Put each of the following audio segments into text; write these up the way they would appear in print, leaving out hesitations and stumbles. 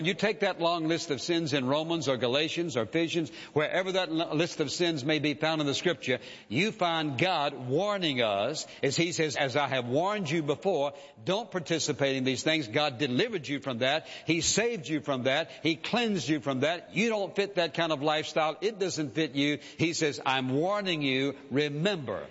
You take that long list of sins in Romans or Galatians or Ephesians, wherever that list of sins may be found in the Scripture, you find God warning us, as He says, as I have warned you before, don't participate in these things. God delivered you from that. He saved you from that. He cleansed you from that. You don't fit that kind of lifestyle. It doesn't fit you. He says, I'm warning you. Remember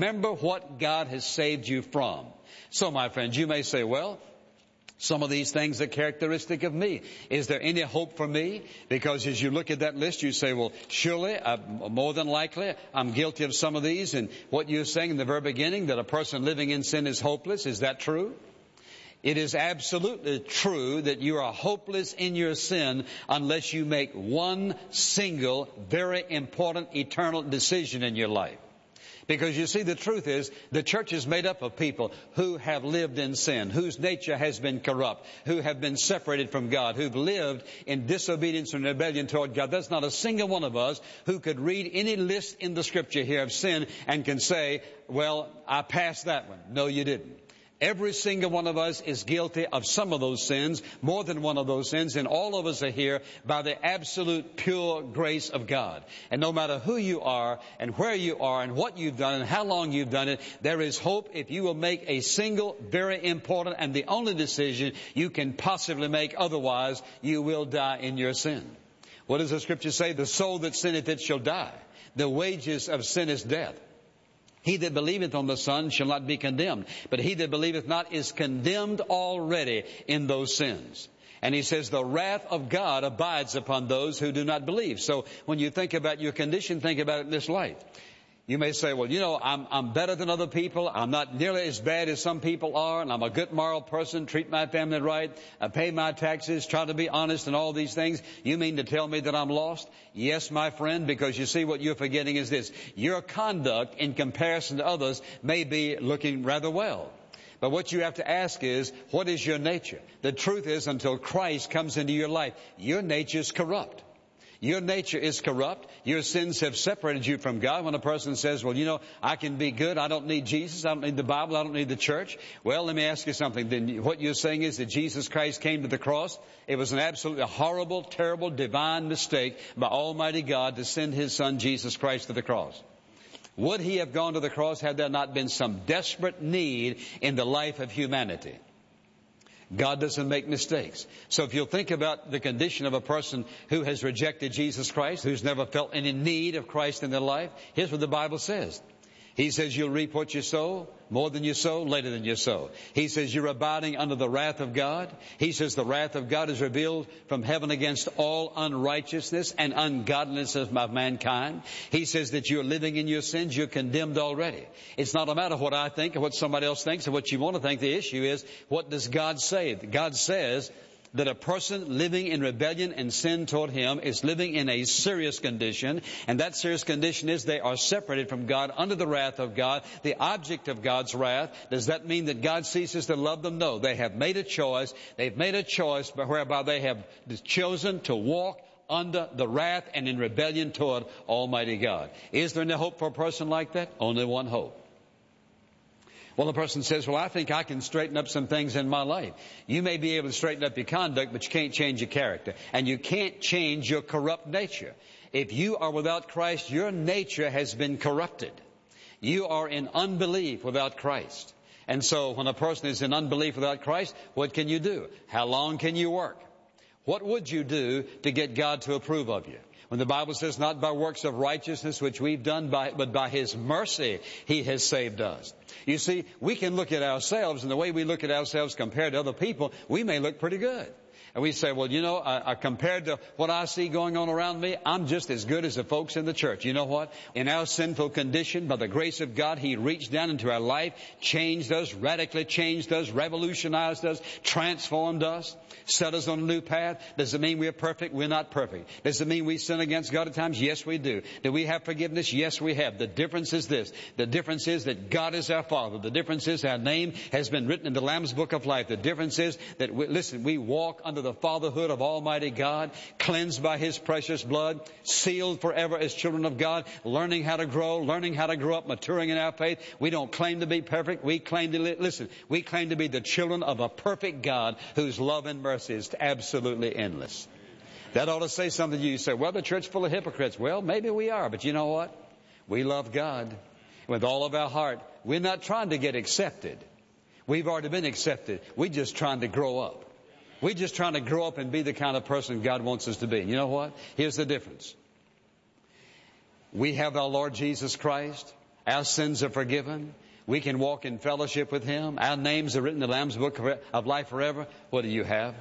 what God has saved you from. So, my friends, you may say, well, some of these things are characteristic of me. Is there any hope for me? Because as you look at that list, you say, well, surely, more than likely, I'm guilty of some of these. And what you're saying in the very beginning, that a person living in sin is hopeless, is that true? It is absolutely true that you are hopeless in your sin unless you make one single, very important, eternal decision in your life. Because you see, the truth is, the church is made up of people who have lived in sin, whose nature has been corrupt, who have been separated from God, who've lived in disobedience and rebellion toward God. There's not a single one of us who could read any list in the Scripture here of sin and can say, well, I passed that one. No, you didn't. Every single one of us is guilty of some of those sins, more than one of those sins, and all of us are here by the absolute pure grace of God. And no matter who you are and where you are and what you've done and how long you've done it, there is hope if you will make a single, very important and the only decision you can possibly make. Otherwise, you will die in your sin. What does the Scripture say? The soul that sinneth, it shall die. The wages of sin is death. He that believeth on the Son shall not be condemned, but he that believeth not is condemned already in those sins. And he says the wrath of God abides upon those who do not believe. So when you think about your condition, think about it in this light. You may say, well, you know, I'm better than other people. I'm not nearly as bad as some people are, and I'm a good moral person, treat my family right, I pay my taxes, try to be honest and all these things. You mean to tell me that I'm lost? Yes, my friend, because you see, what you're forgetting is this. Your conduct in comparison to others may be looking rather well. But what you have to ask is, what is your nature? The truth is, until Christ comes into your life, your nature is corrupt. Your nature is corrupt. Your sins have separated you from God. When a person says, well, you know, I can be good. I don't need Jesus. I don't need the Bible. I don't need the church. Well, let me ask you something. Then what you're saying is that Jesus Christ came to the cross. It was an absolutely horrible, terrible, divine mistake by Almighty God to send His Son, Jesus Christ, to the cross. Would He have gone to the cross had there not been some desperate need in the life of humanity? God doesn't make mistakes. So if you'll think about the condition of a person who has rejected Jesus Christ, who's never felt any need of Christ in their life, here's what the Bible says. He says you'll reap what you sow, more than you sow, later than you sow. He says you're abiding under the wrath of God. He says the wrath of God is revealed from heaven against all unrighteousness and ungodliness of mankind. He says that you're living in your sins, you're condemned already. It's not a matter of what I think or what somebody else thinks or what you want to think. The issue is, what does God say? God says that a person living in rebellion and sin toward Him is living in a serious condition, and that serious condition is they are separated from God under the wrath of God, the object of God's wrath. Does that mean that God ceases to love them? No. They have made a choice. They've made a choice whereby they have chosen to walk under the wrath and in rebellion toward Almighty God. Is there any hope for a person like that? Only one hope. Well, the person says, well, I think I can straighten up some things in my life. You may be able to straighten up your conduct, but you can't change your character. And you can't change your corrupt nature. If you are without Christ, your nature has been corrupted. You are in unbelief without Christ. And so when a person is in unbelief without Christ, what can you do? How long can you work? What would you do to get God to approve of you? When the Bible says, not by works of righteousness which we've done, but by His mercy He has saved us. You see, we can look at ourselves, and the way we look at ourselves compared to other people, we may look pretty good. And we say, well, you know, compared to what I see going on around me, I'm just as good as the folks in the church. You know what? In our sinful condition, by the grace of God, He reached down into our life, changed us, radically changed us, revolutionized us, transformed us, set us on a new path. Does it mean we're perfect? We're not perfect. Does it mean we sin against God at times? Yes, we do. Do we have forgiveness? Yes, we have. The difference is this. The difference is that God is our Father. The difference is our name has been written in the Lamb's Book of Life. The difference is that, we walk under under the fatherhood of Almighty God, cleansed by His precious blood, sealed forever as children of God, learning how to grow, learning how to grow up, maturing in our faith. We don't claim to be perfect. We claim to, we claim to be the children of a perfect God whose love and mercy is absolutely endless. That ought to say something to you. You say, well, the church full of hypocrites. Well, maybe we are, but you know what? We love God with all of our heart. We're not trying to get accepted. We've already been accepted. We're just trying to grow up. We're just trying to grow up and be the kind of person God wants us to be. You know what? Here's the difference. We have our Lord Jesus Christ. Our sins are forgiven. We can walk in fellowship with Him. Our names are written in the Lamb's Book of Life forever. What do you have?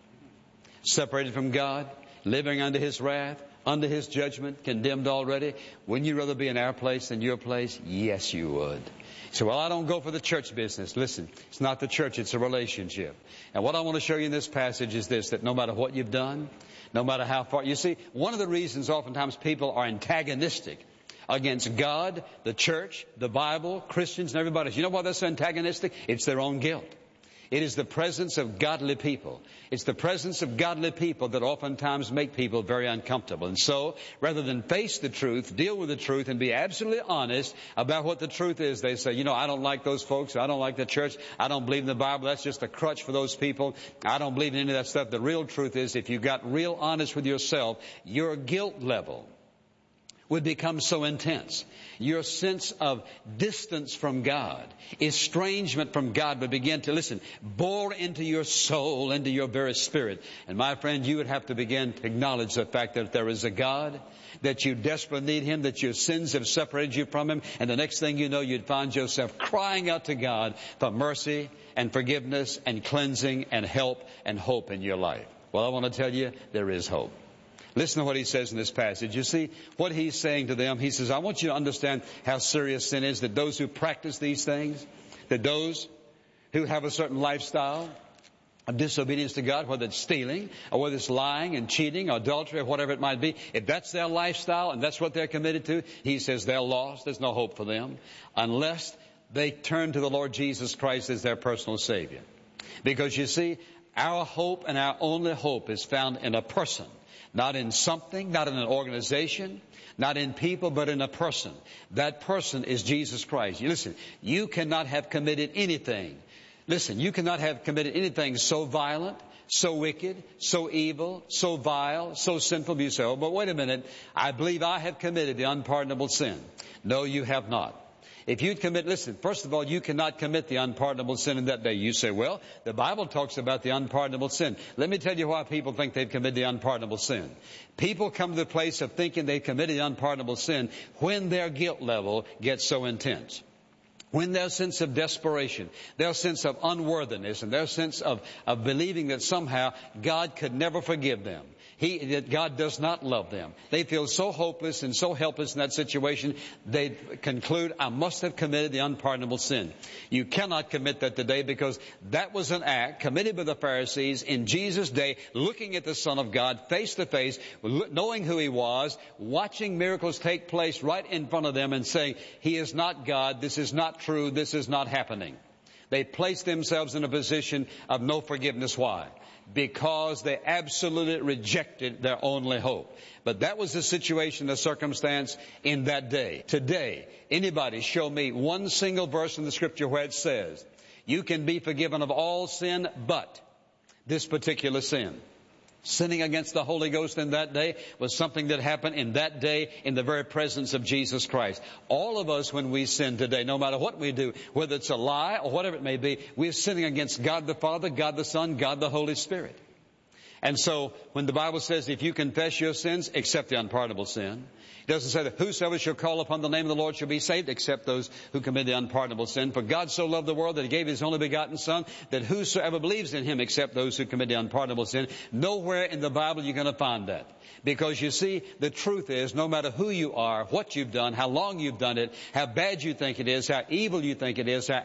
Separated from God, living under His wrath, under His judgment, condemned already. Wouldn't you rather be in our place than your place? Yes, you would. So, well, I don't go for the church business. Listen, it's not the church, it's a relationship. And what I want to show you in this passage is this, that no matter what you've done, no matter how far, you see, one of the reasons oftentimes people are antagonistic against God, the church, the Bible, Christians, and everybody else. You know why they're so antagonistic? It's their own guilt. It is the presence of godly people. It's the presence of godly people that oftentimes make people very uncomfortable. And so, rather than face the truth, deal with the truth, and be absolutely honest about what the truth is, they say, you know, I don't like those folks. I don't like the church. I don't believe in the Bible. That's just a crutch for those people. I don't believe in any of that stuff. The real truth is, if you got real honest with yourself, your guilt level would become so intense. Your sense of distance from God, estrangement from God would begin to, bore into your soul, into your very spirit. And my friend, you would have to begin to acknowledge the fact that there is a God, that you desperately need Him, that your sins have separated you from Him, and the next thing you know, you'd find yourself crying out to God for mercy and forgiveness and cleansing and help and hope in your life. Well, I want to tell you, there is hope. Listen to what he says in this passage. You see what he's saying to them. He says, I want you to understand how serious sin is, that those who practice these things, that those who have a certain lifestyle of disobedience to God, whether it's stealing or whether it's lying and cheating or adultery or whatever it might be, if that's their lifestyle and that's what they're committed to, he says they're lost. There's no hope for them unless they turn to the Lord Jesus Christ as their personal Savior. Because you see, our hope and our only hope is found in a person. Not in something, not in an organization, not in people, but in a person. That person is Jesus Christ. You cannot have committed anything. You cannot have committed anything so violent, so wicked, so evil, so vile, so sinful. You say, oh, but wait a minute. I believe I have committed the unpardonable sin. No, you have not. If you'd commit, first of all, you cannot commit the unpardonable sin in that day. You say, well, the Bible talks about the unpardonable sin. Let me tell you why people think they've committed the unpardonable sin. People come to the place of thinking they've committed the unpardonable sin when their guilt level gets so intense. When their sense of desperation, their sense of unworthiness, and their sense of believing that somehow God could never forgive them. That God does not love them. They feel so hopeless and so helpless in that situation, they conclude, I must have committed the unpardonable sin. You cannot commit that today, because that was an act committed by the Pharisees in Jesus' day, looking at the Son of God face to face, knowing who He was, watching miracles take place right in front of them and saying, He is not God, this is not true, this is not happening. They placed themselves in a position of no forgiveness. Why? Because they absolutely rejected their only hope. But that was the situation, the circumstance in that day. Today, anybody show me one single verse in the Scripture where it says, you can be forgiven of all sin but this particular sin. Sinning against the Holy Ghost in that day was something that happened in that day in the very presence of Jesus Christ. All of us, when we sin today, no matter what we do, whether it's a lie or whatever it may be, we're sinning against God the Father, God the Son, God the Holy Spirit. And so, when the Bible says, if you confess your sins, except the unpardonable sin, it doesn't say that whosoever shall call upon the name of the Lord shall be saved, except those who commit the unpardonable sin. For God so loved the world that He gave His only begotten Son, that whosoever believes in Him, except those who commit the unpardonable sin. Nowhere in the Bible you're going to find that. Because you see, the truth is, no matter who you are, what you've done, how long you've done it, how bad you think it is, how evil you think it is,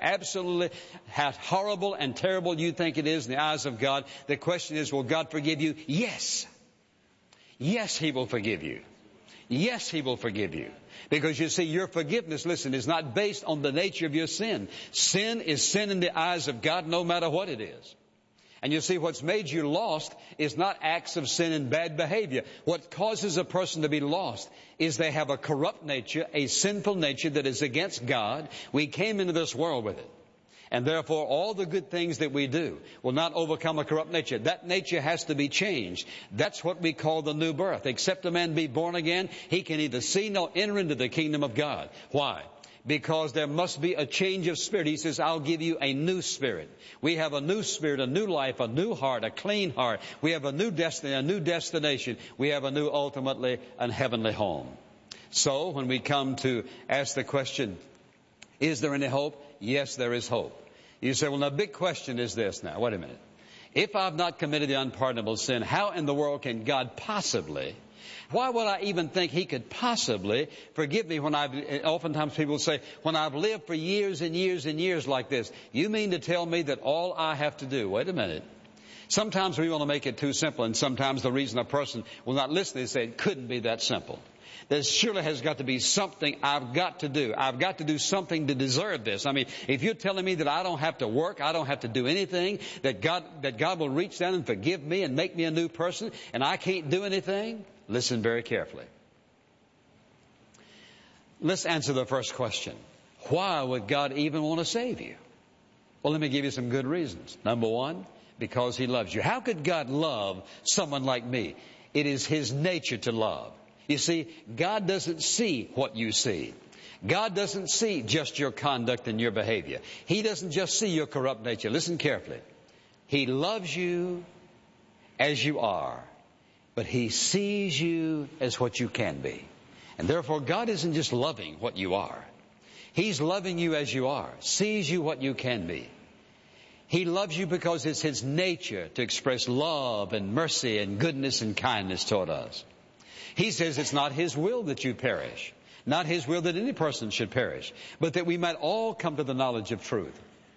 how horrible and terrible you think it is in the eyes of God, the question is, will God forgive you? Yes. Yes, He will forgive you. Yes, He will forgive you. Because you see, your forgiveness, is not based on the nature of your sin. Sin is sin in the eyes of God, no matter what it is. And you see, what's made you lost is not acts of sin and bad behavior. What causes a person to be lost is they have a corrupt nature, a sinful nature that is against God. We came into this world with it. And therefore, all the good things that we do will not overcome a corrupt nature. That nature has to be changed. That's what we call the new birth. Except a man be born again, he can neither see nor enter into the kingdom of God. Why? Because there must be a change of spirit. He says, I'll give you a new spirit. We have a new spirit, a new life, a new heart, a clean heart. We have a new destiny, a new destination. We have a new, ultimately, and heavenly home. So, when we come to ask the question, is there any hope? Yes, there is hope. You say, well, the big question is this now. Wait a minute. If I've not committed the unpardonable sin, how in the world can God possibly, why would I even think He could possibly forgive me when oftentimes people say, when I've lived for years and years and years like this, you mean to tell me that all I have to do, wait a minute. Sometimes we want to make it too simple, and sometimes the reason a person will not listen is say it couldn't be that simple. There surely has got to be something I've got to do. I've got to do something to deserve this. I mean, if you're telling me that I don't have to work, I don't have to do anything, that God will reach down and forgive me and make me a new person, and I can't do anything, listen very carefully. Let's answer the first question. Why would God even want to save you? Well, let me give you some good reasons. Number one, because He loves you. How could God love someone like me? It is His nature to love. You see, God doesn't see what you see. God doesn't see just your conduct and your behavior. He doesn't just see your corrupt nature. Listen carefully. He loves you as you are, but He sees you as what you can be. And therefore, God isn't just loving what you are. He's loving you as you are, sees you what you can be. He loves you because it's His nature to express love and mercy and goodness and kindness toward us. He says it's not His will that you perish, not His will that any person should perish, but that we might all come to the knowledge of truth.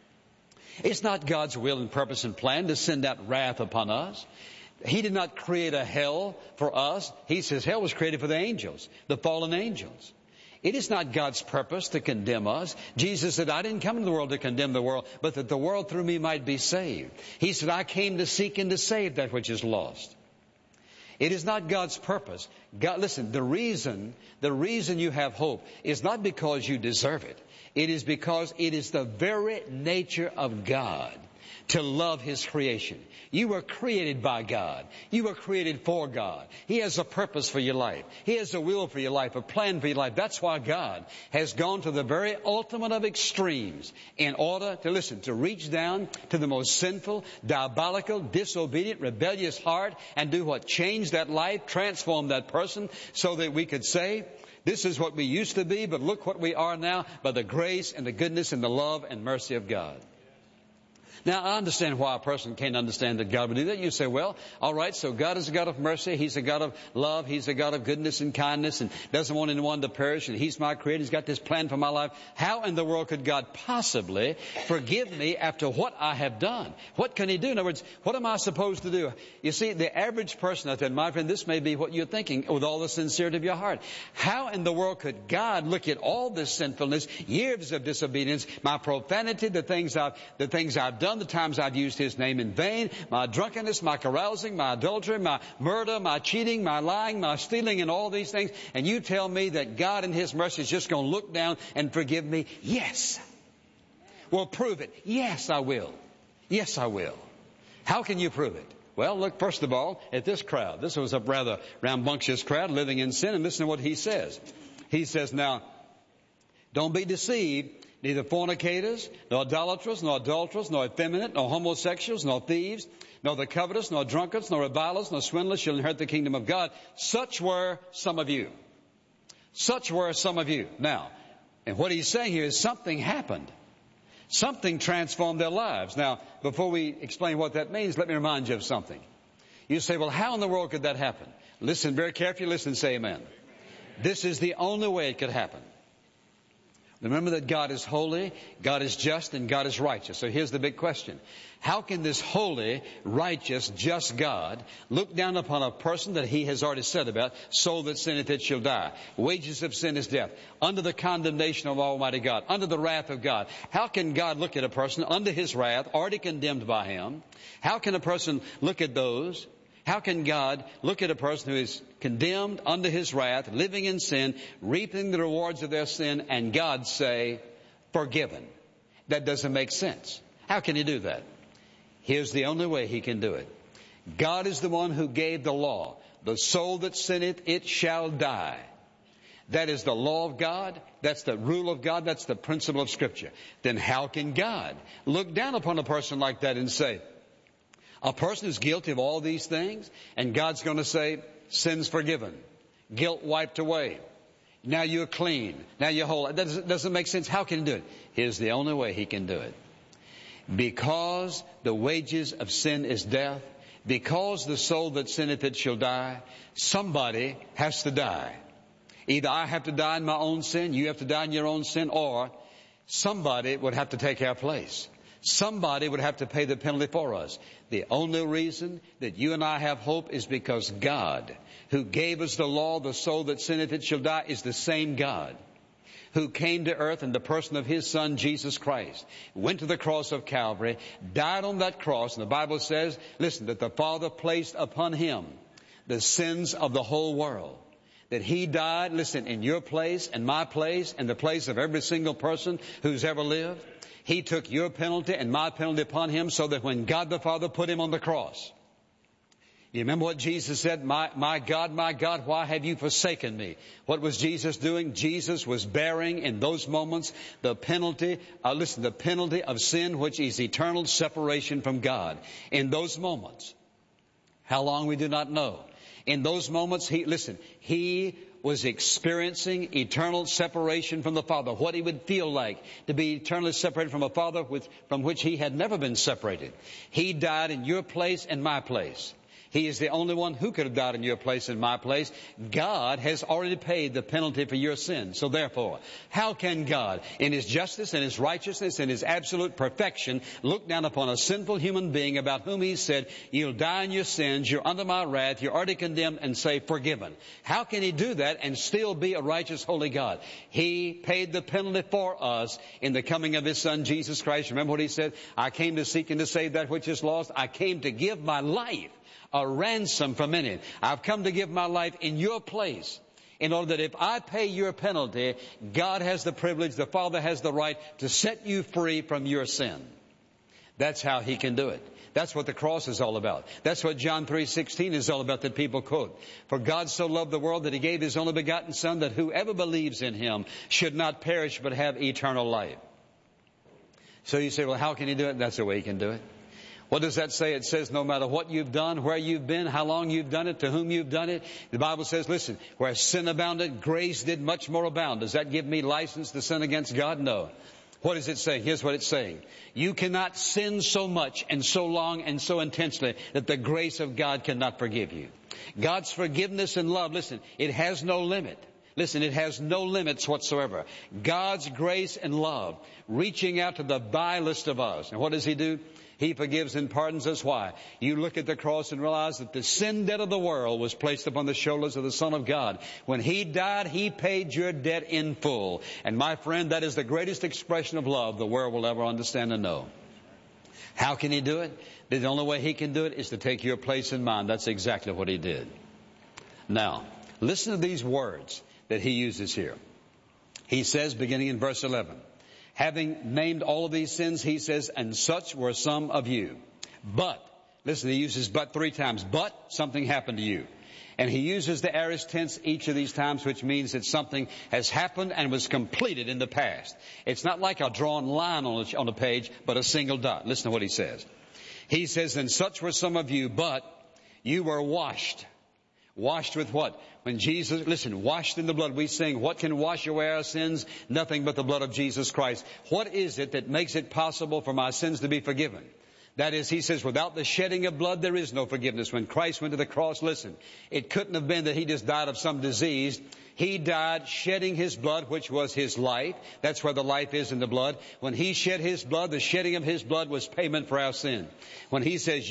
It's not God's will and purpose and plan to send out wrath upon us. He did not create a hell for us. He says hell was created for the angels, the fallen angels. It is not God's purpose to condemn us. Jesus said, I didn't come into the world to condemn the world, but that the world through me might be saved. He said, I came to seek and to save that which is lost. It is not God's purpose. God, listen, the reason you have hope is not because you deserve it. It is because it is the very nature of God to love His creation. You were created by God. You were created for God. He has a purpose for your life. He has a will for your life, a plan for your life. That's why God has gone to the very ultimate of extremes in order to, listen, to reach down to the most sinful, diabolical, disobedient, rebellious heart and do what? Change that life, transform that person so that we could say, this is what we used to be, but look what we are now by the grace and the goodness and the love and mercy of God. Now, I understand why a person can't understand that God would do that. You say, well, all right, so God is a God of mercy. He's a God of love. He's a God of goodness and kindness and doesn't want anyone to perish. And He's my creator. He's got this plan for my life. How in the world could God possibly forgive me after what I have done? What can He do? In other words, what am I supposed to do? You see, the average person out there, my friend, this may be what you're thinking with all the sincerity of your heart. How in the world could God look at all this sinfulness, years of disobedience, my profanity, the things I've done, the times I've used His name in vain, my drunkenness, my carousing, my adultery, my murder, my cheating, my lying, my stealing, and all these things, and you tell me that God in His mercy is just going to look down and forgive me? Yes. Well, prove it. Yes, I will. Yes, I will. How can you prove it? Well, look first of all at this crowd. This was a rather rambunctious crowd living in sin, and listen to what he says. He says, now, don't be deceived. Neither fornicators, nor idolaters, nor adulterers, nor effeminate, nor homosexuals, nor thieves, nor the covetous, nor drunkards, nor revilers, nor swindlers shall inherit the kingdom of God. Such were some of you. Such were some of you. Now, and what he's saying here is something happened. Something transformed their lives. Now, before we explain what that means, let me remind you of something. You say, well, how in the world could that happen? Listen very carefully. Listen and say amen. This is the only way it could happen. Remember that God is holy, God is just, and God is righteous. So here's the big question. How can this holy, righteous, just God look down upon a person that He has already said about, soul that sinneth, it shall die. Wages of sin is death. Under the condemnation of Almighty God, under the wrath of God. How can God look at a person under His wrath, already condemned by Him? How can a person look at those? How can God look at a person who is condemned under His wrath, living in sin, reaping the rewards of their sin, and God say, forgiven? That doesn't make sense. How can He do that? Here's the only way He can do it. God is the one who gave the law. The soul that sinneth, it shall die. That is the law of God. That's the rule of God. That's the principle of Scripture. Then how can God look down upon a person like that and say, a person who's guilty of all these things, and God's going to say, sins forgiven, guilt wiped away. Now you're clean. Now you're whole. That doesn't make sense. How can He do it? Here's the only way He can do it. Because the wages of sin is death, because the soul that sinneth it shall die, somebody has to die. Either I have to die in my own sin, you have to die in your own sin, or somebody would have to take our place. Somebody would have to pay the penalty for us. The only reason that you and I have hope is because God, who gave us the law, the soul that sinneth it shall die, is the same God who came to earth in the person of His Son, Jesus Christ, went to the cross of Calvary, died on that cross, and the Bible says, listen, that the Father placed upon Him the sins of the whole world. That He died, listen, in your place and my place and the place of every single person who's ever lived. He took your penalty and my penalty upon Him so that when God the Father put Him on the cross, you remember what Jesus said? My God, why have you forsaken me? What was Jesus doing? Jesus was bearing in those moments the penalty, the penalty of sin, which is eternal separation from God. In those moments, how long we do not know. In those moments, He was experiencing eternal separation from the Father. What He would feel like to be eternally separated from a Father from which He had never been separated. He died in your place and my place. He is the only one who could have died in your place and my place. God has already paid the penalty for your sin. So therefore, how can God, in His justice and His righteousness and His absolute perfection, look down upon a sinful human being about whom He said, you'll die in your sins, you're under my wrath, you're already condemned, and say, forgiven? How can He do that and still be a righteous, holy God? He paid the penalty for us in the coming of His Son, Jesus Christ. Remember what He said? I came to seek and to save that which is lost. I came to give my life a ransom for many. I've come to give my life in your place, in order that if I pay your penalty, God has the privilege, the Father has the right to set you free from your sin. That's how He can do it. That's what the cross is all about. That's what John 3:16 is all about that people quote. For God so loved the world that He gave His only begotten Son, that whoever believes in Him should not perish but have eternal life. So you say, well, how can He do it? That's the way He can do it. What does that say? It says no matter what you've done, where you've been, how long you've done it, to whom you've done it. The Bible says, listen, where sin abounded, grace did much more abound. Does that give me license to sin against God? No. What does it say? Here's what it's saying. You cannot sin so much and so long and so intensely that the grace of God cannot forgive you. God's forgiveness and love, listen, it has no limit. Listen, it has no limits whatsoever. God's grace and love reaching out to the vilest of us. And what does He do? He forgives and pardons us. Why? You look at the cross and realize that the sin debt of the world was placed upon the shoulders of the Son of God. When He died, He paid your debt in full. And my friend, that is the greatest expression of love the world will ever understand and know. How can He do it? The only way He can do it is to take your place in mine. That's exactly what He did. Now, listen to these words that He uses here. He says, beginning in verse 11, having named all of these sins, He says, and such were some of you. But, listen, He uses but 3 times. But something happened to you. And He uses the aorist tense each of these times, which means that something has happened and was completed in the past. It's not like a drawn line on a page, but a single dot. Listen to what He says. He says, and such were some of you, but you were washed. Washed with what? When Jesus, listen, washed in the blood. We sing, what can wash away our sins? Nothing but the blood of Jesus Christ. What is it that makes it possible for my sins to be forgiven? That is, he says, without the shedding of blood, there is no forgiveness. When Christ went to the cross, listen, it couldn't have been that he just died of some disease. He died shedding his blood, which was his life. That's where the life is in the blood. When he shed his blood, the shedding of his blood was payment for our sin. When he says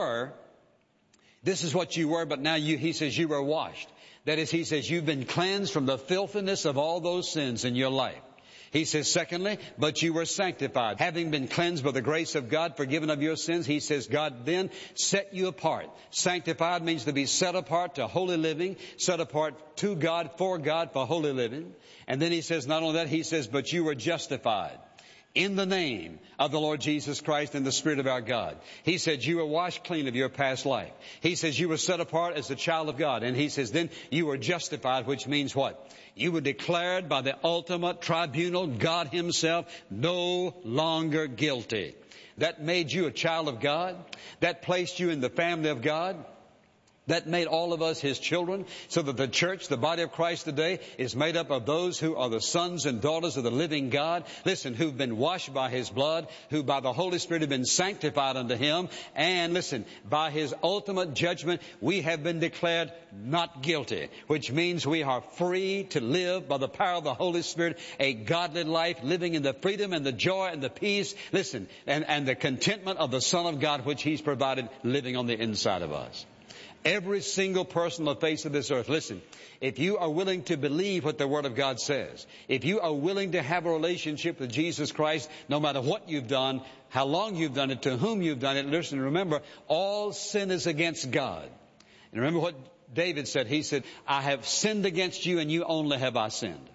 this is what you were, but now he says you were washed. That is, he says you've been cleansed from the filthiness of all those sins in your life. He says, secondly, but you were sanctified. Having been cleansed by the grace of God, forgiven of your sins, he says, God then set you apart. Sanctified means to be set apart to holy living, set apart to God, for holy living. And then he says, not only that, he says, but you were justified in the name of the Lord Jesus Christ and the Spirit of our God. He said you were washed clean of your past life. He says you were set apart as a child of God. And he says then you were justified, which means what? You were declared by the ultimate tribunal, God himself, no longer guilty. That made you a child of God. That placed you in the family of God. That made all of us his children, so that the church, the body of Christ today, is made up of those who are the sons and daughters of the living God. Listen, who've been washed by his blood, who by the Holy Spirit have been sanctified unto him. And listen, by his ultimate judgment, we have been declared not guilty, which means we are free to live by the power of the Holy Spirit, a godly life, living in the freedom and the joy and the peace, listen, and the contentment of the Son of God, which he's provided living on the inside of us. Every single person on the face of this earth, listen, if you are willing to believe what the Word of God says, if you are willing to have a relationship with Jesus Christ, no matter what you've done, how long you've done it, to whom you've done it, listen, remember, all sin is against God. And remember what David said. He said, I have sinned against you and you only have I sinned.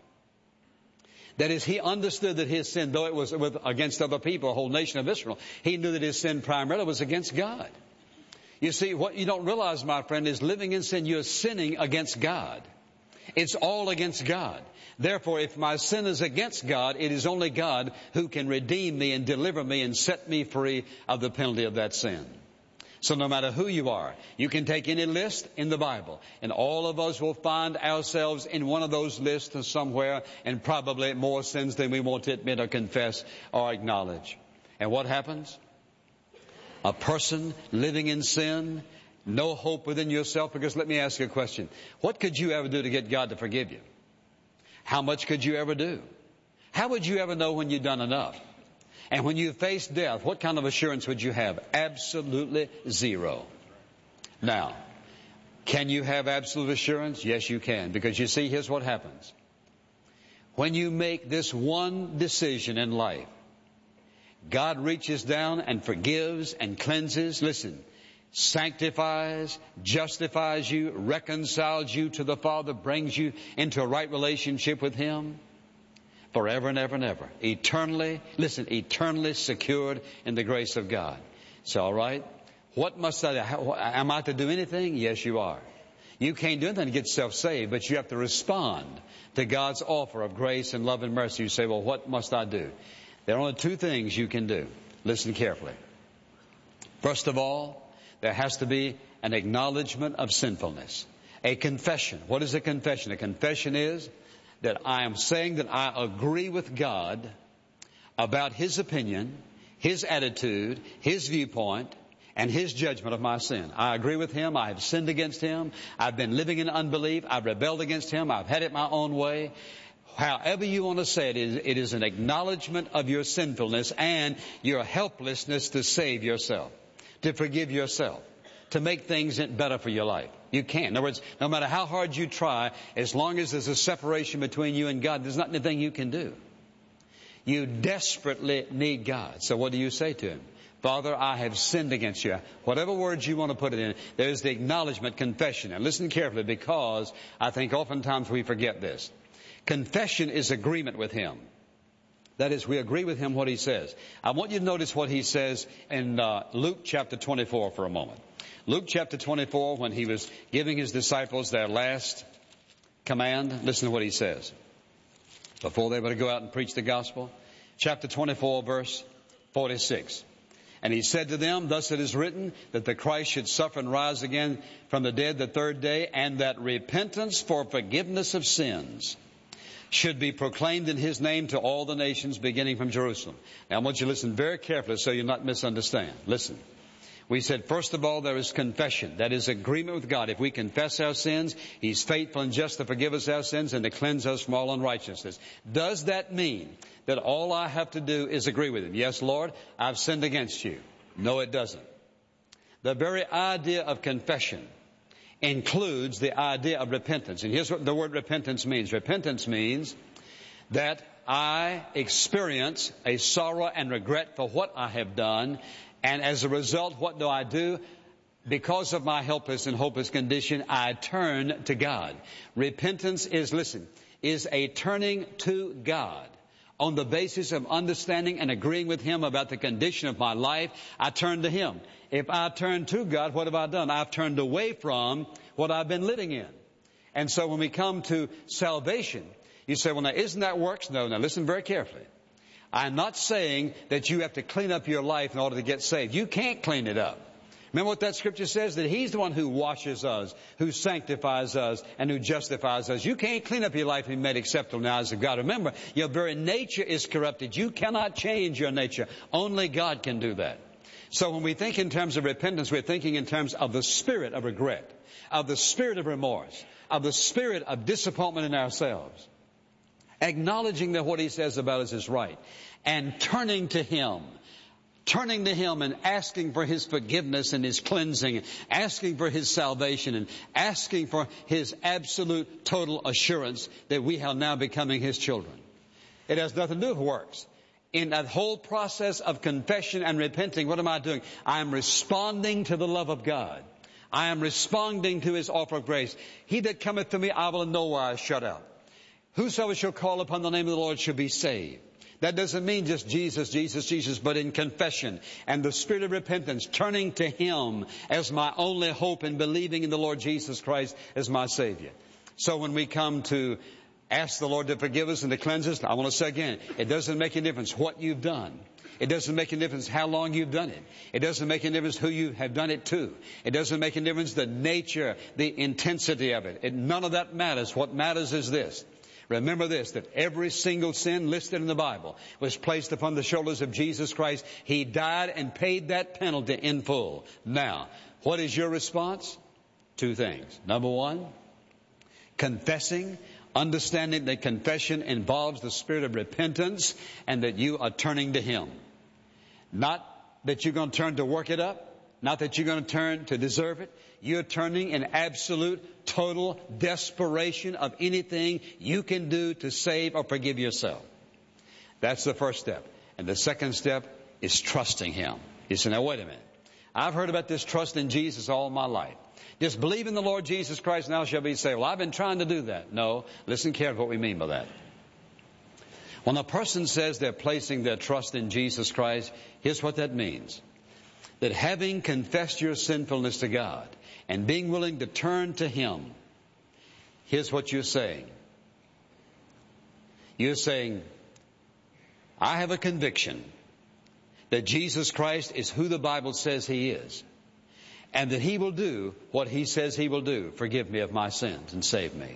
That is, he understood that his sin, though it was against other people, a whole nation of Israel, he knew that his sin primarily was against God. You see, what you don't realize, my friend, is living in sin, you're sinning against God. It's all against God. Therefore, if my sin is against God, it is only God who can redeem me and deliver me and set me free of the penalty of that sin. So no matter who you are, you can take any list in the Bible, and all of us will find ourselves in one of those lists somewhere, and probably more sins than we want to admit or confess or acknowledge. And what happens? A person living in sin, no hope within yourself, because let me ask you a question. What could you ever do to get God to forgive you? How much could you ever do? How would you ever know when you've done enough? And when you face death, what kind of assurance would you have? Absolutely zero. Now, can you have absolute assurance? Yes, you can. Because you see, here's what happens. When you make this one decision in life, God reaches down and forgives and cleanses. Listen, sanctifies, justifies you, reconciles you to the Father, brings you into a right relationship with him forever and ever and ever. Eternally, listen, eternally secured in the grace of God. So, all right, what must I do? Am I to do anything? Yes, you are. You can't do anything to get yourself saved, but you have to respond to God's offer of grace and love and mercy. You say, well, what must I do? There are only two things you can do. Listen carefully. First of all, there has to be an acknowledgement of sinfulness. A confession. What is a confession? A confession is that I am saying that I agree with God about his opinion, his attitude, his viewpoint, and his judgment of my sin. I agree with him. I have sinned against him. I've been living in unbelief. I've rebelled against him. I've had it my own way. However you want to say it is an acknowledgement of your sinfulness and your helplessness to save yourself, to forgive yourself, to make things better for your life. You can't. In other words, no matter how hard you try, as long as there's a separation between you and God, there's not anything you can do. You desperately need God. So what do you say to him? Father, I have sinned against you. Whatever words you want to put it in, there's the acknowledgement, confession. And listen carefully, because I think oftentimes we forget this. Confession is agreement with him. That is, we agree with him what he says. I want you to notice what he says in Luke chapter 24 for a moment. Luke chapter 24, when he was giving his disciples their last command, listen to what he says. Before they were to go out and preach the gospel. Chapter 24, verse 46. And he said to them, thus it is written, that the Christ should suffer and rise again from the dead the third day, and that repentance for forgiveness of sins should be proclaimed in His name to all the nations, beginning from Jerusalem. Now I want you to listen very carefully so you'll not misunderstand. Listen. We said, first of all, there is confession. That is agreement with God. If we confess our sins, He's faithful and just to forgive us our sins and to cleanse us from all unrighteousness. Does that mean that all I have to do is agree with Him? Yes, Lord, I've sinned against You. No, it doesn't. The very idea of confession includes the idea of repentance. And here's what the word repentance means. Repentance means that I experience a sorrow and regret for what I have done. And as a result, what do I do? Because of my helpless and hopeless condition, I turn to God. Repentance is a turning to God. On the basis of understanding and agreeing with Him about the condition of my life, I turn to Him. If I turn to God, what have I done? I've turned away from what I've been living in. And so when we come to salvation, you say, well, now, isn't that works? No, now listen very carefully. I'm not saying that you have to clean up your life in order to get saved. You can't clean it up. Remember what that scripture says? That He's the one who washes us, who sanctifies us, and who justifies us. You can't clean up your life and be made acceptable in the eyes of God. Remember, your very nature is corrupted. You cannot change your nature. Only God can do that. So when we think in terms of repentance, we're thinking in terms of the spirit of regret, of the spirit of remorse, of the spirit of disappointment in ourselves. Acknowledging that what He says about us is right. And turning to Him. Turning to Him and asking for His forgiveness and His cleansing. Asking for His salvation and asking for His absolute total assurance that we are now becoming His children. It has nothing to do with works. In that whole process of confession and repenting, what am I doing? I am responding to the love of God. I am responding to His offer of grace. He that cometh to me, I will in no wise shut out. Whosoever shall call upon the name of the Lord shall be saved. That doesn't mean just Jesus, Jesus, Jesus, but in confession and the spirit of repentance, turning to Him as my only hope and believing in the Lord Jesus Christ as my Savior. So when we come to ask the Lord to forgive us and to cleanse us, I want to say again, it doesn't make any difference what you've done. It doesn't make any difference how long you've done it. It doesn't make any difference who you have done it to. It doesn't make any difference the nature, the intensity of it. None of that matters. What matters is this. Remember this, that every single sin listed in the Bible was placed upon the shoulders of Jesus Christ. He died and paid that penalty in full. Now, what is your response? Two things. Number one, confessing, understanding that confession involves the spirit of repentance and that you are turning to Him. Not that you're going to turn to work it up. Not that you're going to turn to deserve it. You're turning in absolute, total desperation of anything you can do to save or forgive yourself. That's the first step. And the second step is trusting Him. You say, now wait a minute. I've heard about this trust in Jesus all my life. Just believe in the Lord Jesus Christ and thou shalt be saved. Well, I've been trying to do that. No, listen carefully what we mean by that. When a person says they're placing their trust in Jesus Christ, here's what that means. That having confessed your sinfulness to God and being willing to turn to Him, here's what you're saying. You're saying, I have a conviction that Jesus Christ is who the Bible says He is, and that He will do what He says He will do, forgive me of my sins and save me.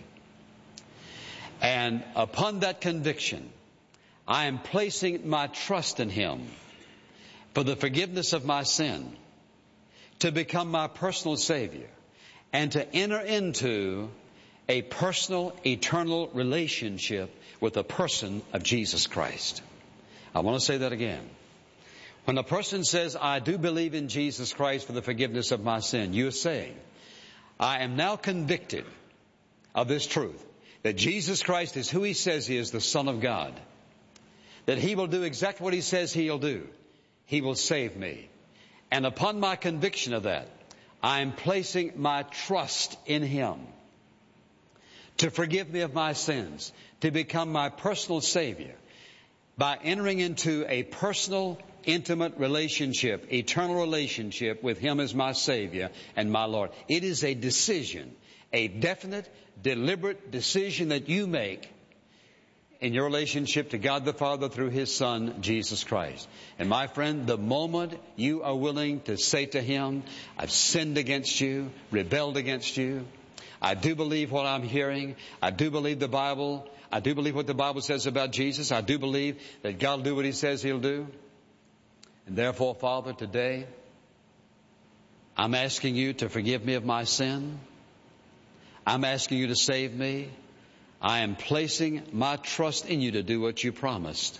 And upon that conviction, I am placing my trust in Him for the forgiveness of my sin, to become my personal Savior, and to enter into a personal, eternal relationship with the person of Jesus Christ. I want to say that again. When a person says, I do believe in Jesus Christ for the forgiveness of my sin, you're saying, I am now convicted of this truth, that Jesus Christ is who He says He is, the Son of God, that He will do exactly what He says He'll do. He will save me. And upon my conviction of that, I am placing my trust in Him to forgive me of my sins, to become my personal Savior by entering into a personal, intimate relationship, eternal relationship with Him as my Savior and my Lord. It is a decision, a definite, deliberate decision that you make in your relationship to God the Father through His Son, Jesus Christ. And my friend, the moment you are willing to say to Him, I've sinned against You, rebelled against You, I do believe what I'm hearing. I do believe the Bible. I do believe what the Bible says about Jesus. I do believe that God will do what He says He'll do. And therefore, Father, today, I'm asking You to forgive me of my sin. I'm asking You to save me. I am placing my trust in You to do what You promised.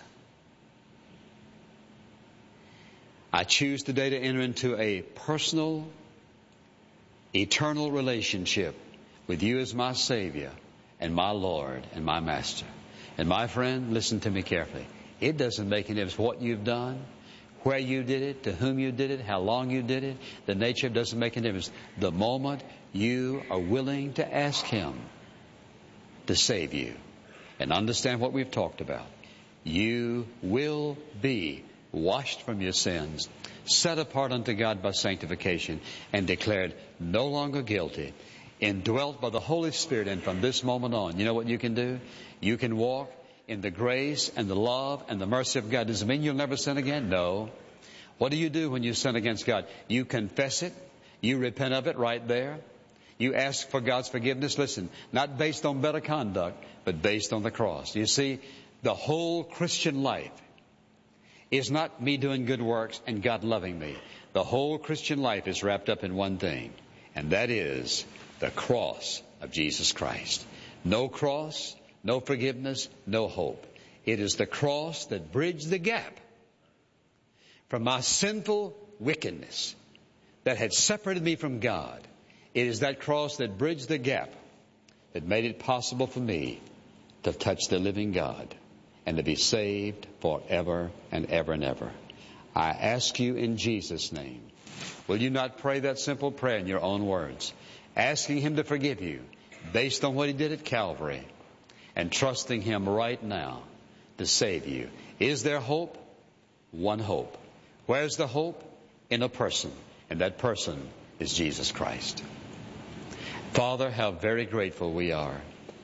I choose today to enter into a personal, eternal relationship with You as my Savior and my Lord and my Master. And my friend, listen to me carefully. It doesn't make any difference what you've done, where you did it, to whom you did it, how long you did it. The nature doesn't make any difference. The moment you are willing to ask Him to save you and understand what we've talked about, you will be washed from your sins, set apart unto God by sanctification, and declared no longer guilty, indwelt by the Holy Spirit. And from this moment on, you know what you can do? You can walk in the grace and the love and the mercy of God. Does it mean you'll never sin again? No. What do you do when you sin against God? You confess it. You repent of it right there. You ask for God's forgiveness. Listen, not based on better conduct, but based on the cross. You see, the whole Christian life is not me doing good works and God loving me. The whole Christian life is wrapped up in one thing, and that is the cross of Jesus Christ. No cross, no forgiveness, no hope. It is the cross that bridged the gap from my sinful wickedness that had separated me from God. It is that cross that bridged the gap that made it possible for me to touch the living God and to be saved forever and ever and ever. I ask you in Jesus' name, will you not pray that simple prayer in your own words, asking Him to forgive you based on what He did at Calvary, and trusting Him right now to save you? Is there hope? One hope. Where's the hope? In a person, and that person is Jesus Christ. Father, how very grateful we are.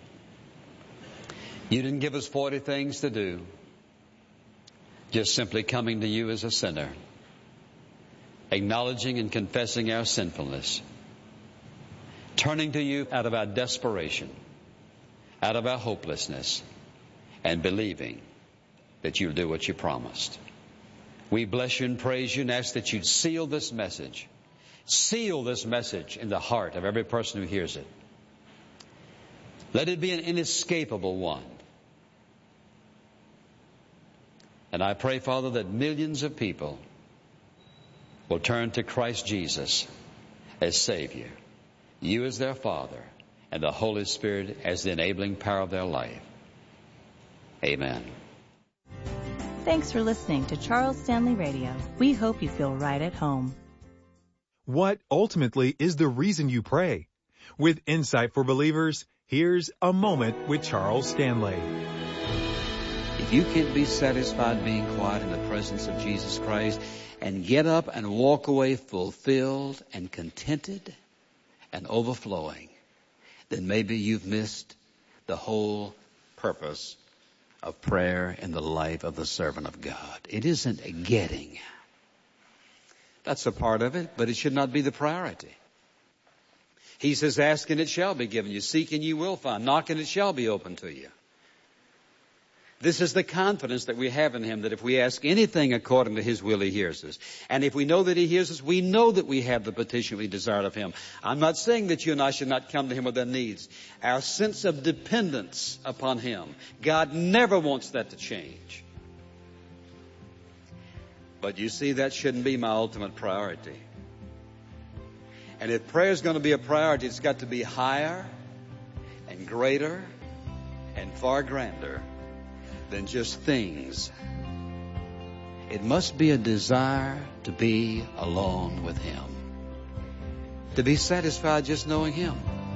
You didn't give us 40 things to do, just simply coming to You as a sinner, acknowledging and confessing our sinfulness, turning to You out of our desperation, out of our hopelessness, and believing that You'll do what You promised. We bless You and praise You and ask that You'd seal this message in the heart of every person who hears it. Let it be an inescapable one. And I pray, Father, that millions of people will turn to Christ Jesus as Savior, You as their Father, and the Holy Spirit as the enabling power of their life. Amen. Thanks for listening to Charles Stanley Radio. We hope you feel right at home. What ultimately is the reason you pray? With Insight for Believers, here's A Moment with Charles Stanley. If you can't be satisfied being quiet in the presence of Jesus Christ and get up and walk away fulfilled and contented and overflowing, then maybe you've missed the whole purpose of prayer in the life of the servant of God. It isn't a getting. That's a part of it, but it should not be the priority. He says, ask and it shall be given you. Seek and you will find. Knock and it shall be open to you. This is the confidence that we have in Him, that if we ask anything according to His will, He hears us. And if we know that He hears us, we know that we have the petition we desire of Him. I'm not saying that you and I should not come to Him with our needs. Our sense of dependence upon Him, God never wants that to change. But you see, that shouldn't be my ultimate priority. And if prayer is going to be a priority, it's got to be higher and greater and far grander than just things. It must be a desire to be alone with Him, to be satisfied just knowing Him.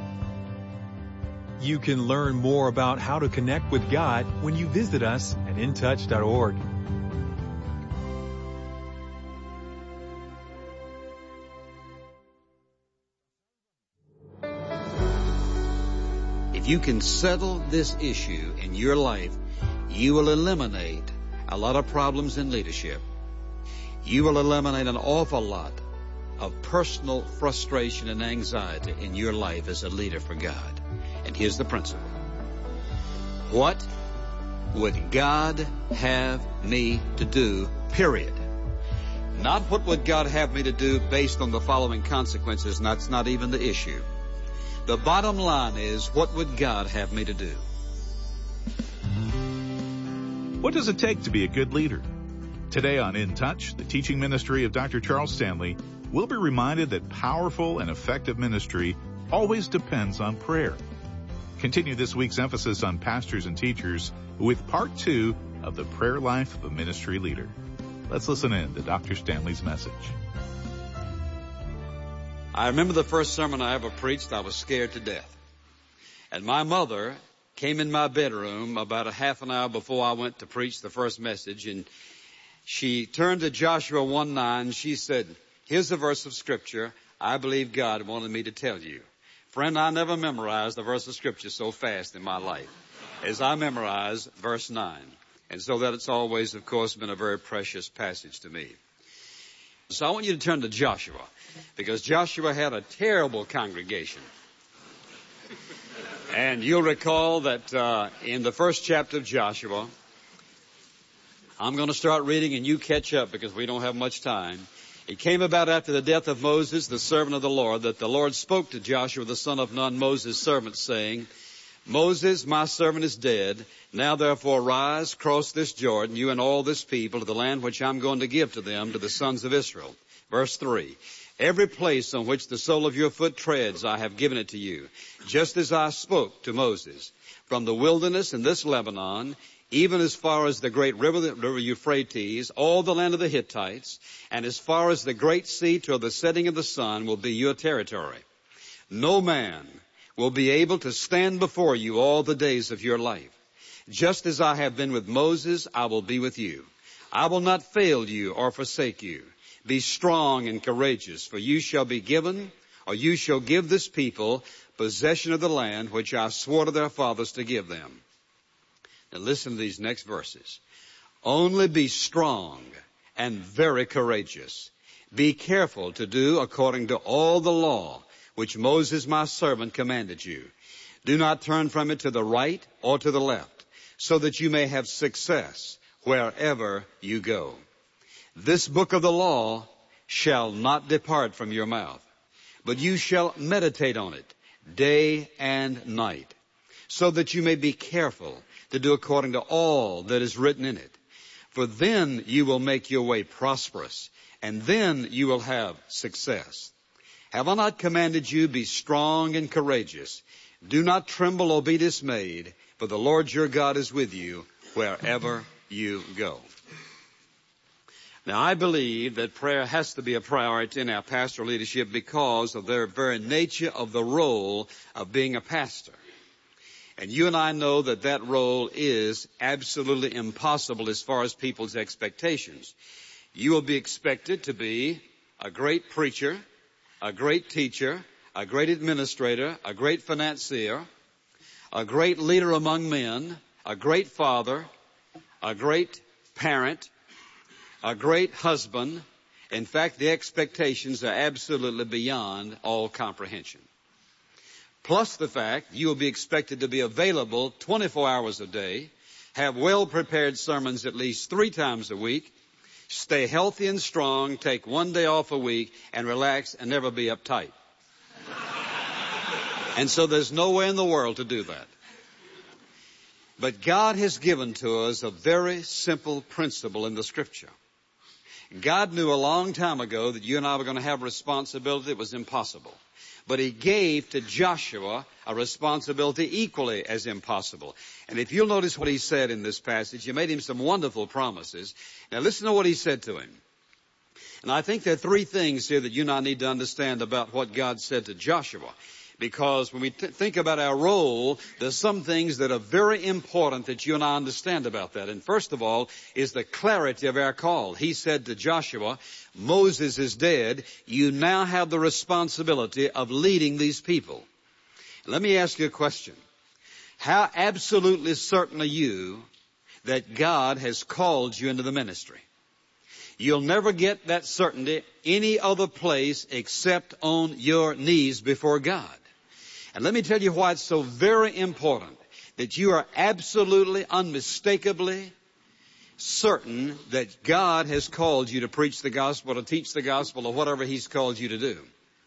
You can learn more about how to connect with God when you visit us at intouch.org. If you can settle this issue in your life, you will eliminate a lot of problems in leadership. You will eliminate an awful lot of personal frustration and anxiety in your life as a leader for God. And here's the principle. What would God have me to do, period? Not what would God have me to do based on the following consequences, and that's not even the issue. The bottom line is, what would God have me to do? What does it take to be a good leader? Today on In Touch, the teaching ministry of Dr. Charles Stanley, we'll be reminded that powerful and effective ministry always depends on prayer. Continue this week's emphasis on pastors and teachers with part 2 of the prayer life of a ministry leader. Let's listen in to Dr. Stanley's message. I remember the first sermon I ever preached. I was scared to death. And my mother came in my bedroom about a half an hour before I went to preach the first message, and she turned to Joshua 1:9. She said, here's a verse of Scripture I believe God wanted me to tell you. Friend, I never memorized a verse of Scripture so fast in my life as I memorized verse 9. And so that it's always, of course, been a very precious passage to me. So I want you to turn to Joshua, because Joshua had a terrible congregation. And you'll recall that in the first chapter of Joshua, I'm going to start reading and you catch up because we don't have much time. It came about after the death of Moses, the servant of the Lord, that the Lord spoke to Joshua, the son of Nun, Moses' servant, saying, Moses, my servant, is dead. Now therefore rise, cross this Jordan, you and all this people, to the land which I'm going to give to them, to the sons of Israel. Verse 3. Every place on which the sole of your foot treads, I have given it to you, just as I spoke to Moses. From the wilderness in this Lebanon, even as far as the great river, the river Euphrates, all the land of the Hittites, and as far as the great sea till the setting of the sun will be your territory. No man will be able to stand before you all the days of your life. Just as I have been with Moses, I will be with you. I will not fail you or forsake you. Be strong and courageous, for you shall be given, or you shall give this people possession of the land which I swore to their fathers to give them. Now listen to these next verses. Only be strong and very courageous. Be careful to do according to all the law which Moses my servant commanded you. Do not turn from it to the right or to the left, so that you may have success wherever you go. This book of the law shall not depart from your mouth, but you shall meditate on it day and night, so that you may be careful to do according to all that is written in it. For then you will make your way prosperous, and then you will have success. Have I not commanded you, be strong and courageous? Do not tremble or be dismayed, for the Lord your God is with you wherever you go. Now, I believe that prayer has to be a priority in our pastoral leadership because of the very nature of the role of being a pastor. And you and I know that that role is absolutely impossible as far as people's expectations. You will be expected to be a great preacher, a great teacher, a great administrator, a great financier, a great leader among men, a great father, a great parent, a great husband. In fact, the expectations are absolutely beyond all comprehension. Plus the fact you will be expected to be available 24 hours a day, have well-prepared sermons at least 3 times a week, stay healthy and strong, take 1 day off a week, and relax and never be uptight. And so there's no way in the world to do that. But God has given to us a very simple principle in the Scripture. God knew a long time ago that you and I were going to have responsibility. It was impossible. But He gave to Joshua a responsibility equally as impossible. And if you'll notice what He said in this passage, He made him some wonderful promises. Now listen to what He said to him. And I think there are 3 things here that you and I need to understand about what God said to Joshua. Because when we think about our role, there's some things that are very important that you and I understand about that. And first of all is the clarity of our call. He said to Joshua, Moses is dead. You now have the responsibility of leading these people. Let me ask you a question. How absolutely certain are you that God has called you into the ministry? You'll never get that certainty any other place except on your knees before God. And let me tell you why it's so very important that you are absolutely, unmistakably certain that God has called you to preach the gospel, to teach the gospel, or whatever He's called you to do.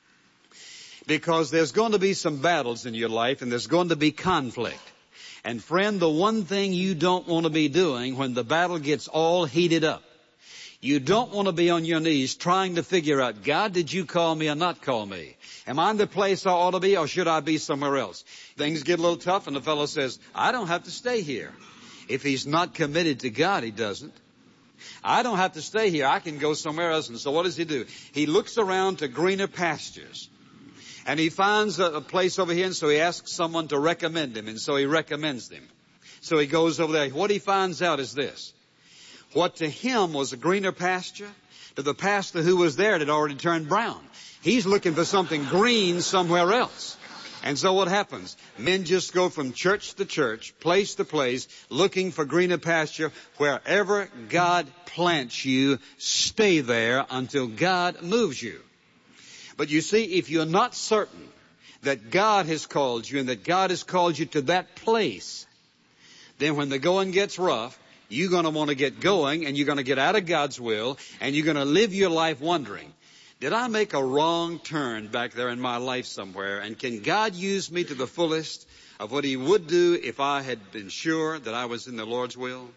Because there's going to be some battles in your life, and there's going to be conflict. And friend, the one thing you don't want to be doing when the battle gets all heated up, you don't want to be on your knees trying to figure out, God, did you call me or not call me? Am I in the place I ought to be, or should I be somewhere else? Things get a little tough, and the fellow says, I don't have to stay here. If he's not committed to God, he doesn't. I don't have to stay here. I can go somewhere else. And so what does he do? He looks around to greener pastures. And he finds a place over here, and so he asks someone to recommend him, and so he recommends them. So he goes over there. What he finds out is this. What to him was a greener pasture, to the pastor who was there, it had already turned brown. He's looking for something green somewhere else. And so what happens? Men just go from church to church, place to place, looking for greener pasture. Wherever God plants you, stay there until God moves you. But you see, if you're not certain that God has called you and that God has called you to that place, then when the going gets rough, you're going to want to get going, and you're going to get out of God's will, and you're going to live your life wondering, did I make a wrong turn back there in my life somewhere? And can God use me to the fullest of what He would do if I had been sure that I was in the Lord's will?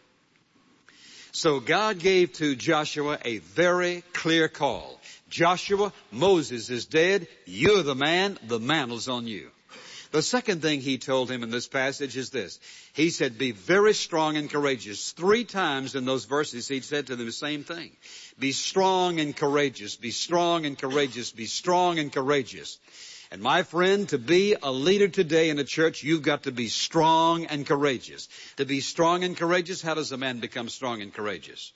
So God gave to Joshua a very clear call. Joshua, Moses is dead. You're the mantle's on you. The second thing he told him in this passage is this. He said, be very strong and courageous. 3 times in those verses he said to them the same thing. Be strong and courageous. Be strong and courageous. Be strong and courageous. And my friend, to be a leader today in a church, you've got to be strong and courageous. To be strong and courageous, how does a man become strong and courageous?